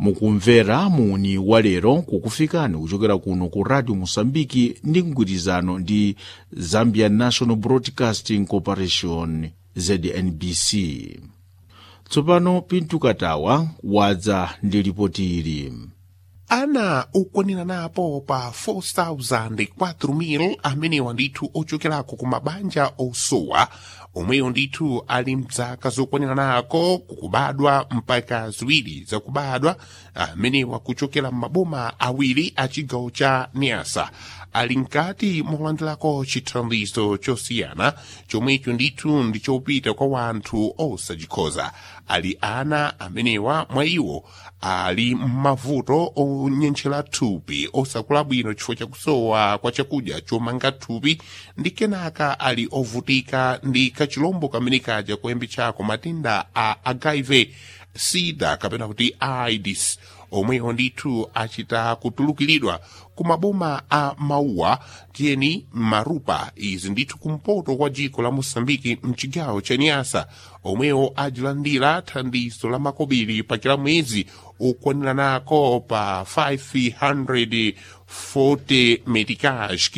mukumvera muni wa lero kukufikani kuchokera kuno ku Radio Mosambiki ndi mgwirizano ndi Zambia National Broadcasting Corporation ZNBC. Tsopano Pintu Katawa wadza ndi ripoti ili. Ana ukwanira napo pa 4,000 amenewa ndithu ochokerako ku mabanja osowa omweyo ndithu ali mzaka zokwanira nako kukubadwa mpaka ziwiri zakubadwa amenewa kuchokera m'maboma awiri a chigawo cha Niasa ali nkati molandirako chithandizo chosiyana chomwecho ndithu ndichopita kwa wanthu osachikhoza. Ali ana amenewa mwa iwo ali m'mavuto onyenchera thupi osakula bwino chifukwa chakusowa kwa chakudya chomanga thupi ndi kenaka ali ovutika ndi kachilombo kamene kaja koyambi chako matenda a HIV sida kapena kuti AIDS omweyo ndithu achita kutulukiridwa ku maboma a Mauwa tiyeni Marupa izi ndithu kumpoto kwa dziko la Mosambiki mchigawo cha Niasa omweyo ajilandira thandizo la makobiri pa kila mwezi ukwanira nako pa 540 meticais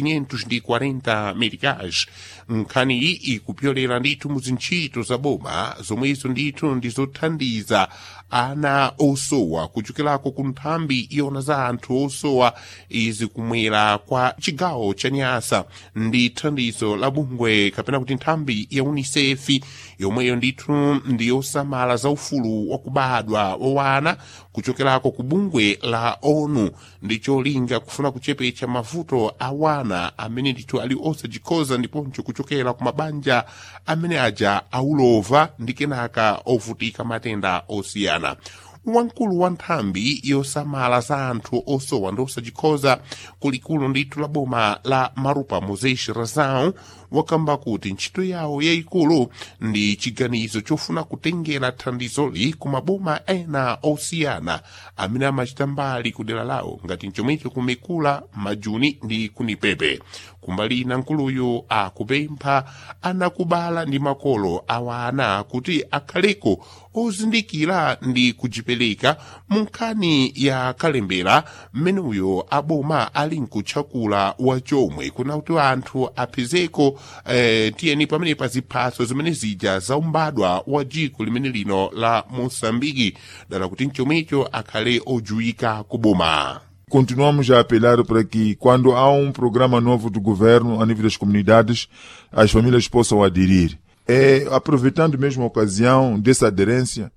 540 meticais. Nkhani iyi ikupyolera ndithu muzintchito za boma zomwezo ndithu ndizothandiza ana osowa kuchokerako ku nthambi iwona za anthu osowa izi kumwera kwa chigawo cha Niasa ndi thandizo la bungwe kapena kuti nthambi ya UNICEF yomweyo ndithu ndiyosamala za ufulu wakubadwa wawana kuchokerako ku bungwe la ONU ndi cholinga kufuna kuchepetsa mavuto awana amene ndithu ali osachikhoza ndiponso kuchokera ku mabanja amene aja aulova ndi kenaka ovutika matenda osiyana. Wamkulu wa nthambi yosamala za anthu osowa ndi osachikhoza kulikulu ndithu la boma la Marupa Moses Razão wakamba kuti ntchito yawo yayikulu ndi chiganizo chofuna kutengera thandizoli ku maboma ena osiyana amene amachita mbali ku dera lawo ngati chomwecho kumekula Majuni ndi Kunipepe. Kumbali na nkuluyu akupempha anakubala ndi makolo awana kuti akhaleko ozindikira ndi kujipereka munkhani ya kalembera mmenuyo aboma ali nkutchakula wachomwe kuna kuti anthu apezeko tiyeni pamene pa ziphaso zimene zija zaumbadwa wa dziko limene lino la Mosambiki dala kuti mchomwecho akhale ojuwika kuboma. Continuamos a apelar para que, quando há programa novo do governo a nível das comunidades, as famílias possam aderir. Aproveitando mesmo a ocasião dessa aderência,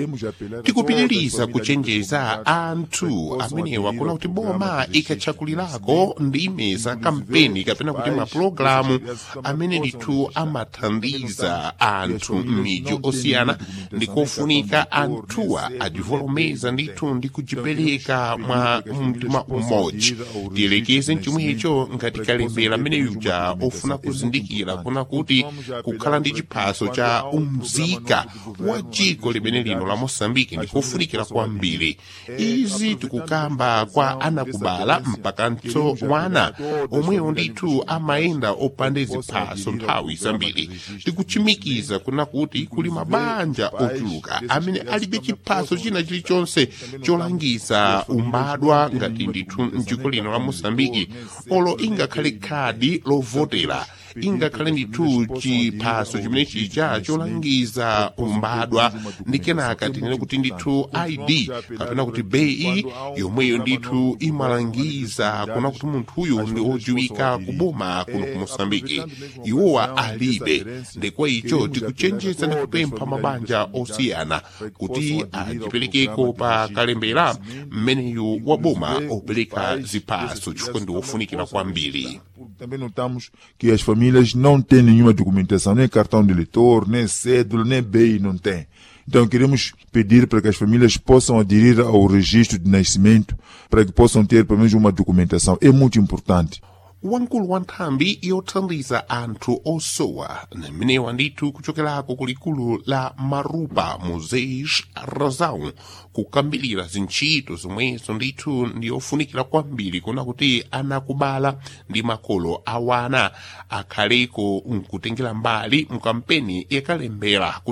tikupitiriza kuchenjeza anthu amenewa kuna kuti boma ikatchakulirako ndime za kampeni kapena kuti mapulogalamu amene ndithu amathandiza anthu m'midzi osiyana ndikofunika anthuwa ajivolomeza ndithu ndi kujipereka mwa mtima umodzi. Tiyelekeze mchomwecho ngati kalembera amene yuja ofuna kuzindikira kuna kuti kukhala ndi chiphaso cha umzika wa dziko limene lino la Mosambiki ndikufunikira kwambiri. Izi tikukamba kwa anakubala mpakanso wana omweyo ndithu amayenda opanda ziphaso nthawi zambiri. Tikuchimikiza kuna kuti kuli mabanja ochuluka amene alibe chiphaso china chilichonse cholangiza umbadwa ngati ndithu mdziko lino la Mosambiki olo ingakhale khadi lovotera ingakhale ndithu chiphaso chimene chija cholangiza umbadwa ndi kenaka tinene kuti ndithu ID kapena kuti bei yomweyo ndithu imalangiza kuna kuti munthuyu ndi ojiwika kuboma kuno ku Mosambiki iwowa alibe. Ndekwa icho tikuchenjeza ndi kupempha mabanja osiyana kuti ajiperekeko pa kalembera mmeneyu wa boma opereka ziphaso chifukwa ndi ofunikira kwambiri. Também notamos que as famílias não têm nenhuma documentação, nem cartão de eleitor, nem cédula, nem BI não tem. Então queremos pedir para que as famílias possam aderir ao registro de nascimento, para que possam ter pelo menos uma documentação. É muito importante. Wamkulu wa nthambi yothandiza anthu osowa mmenewa ndithu kuchokerako kulikulu la Marupa Moses Razão kukambirira zintchito zomwezo ndithu ndiyofunikira kwambiri kuna kuti anakubala ndi makolo awana akhaleko mkutengera mbali mkampeni yakalembera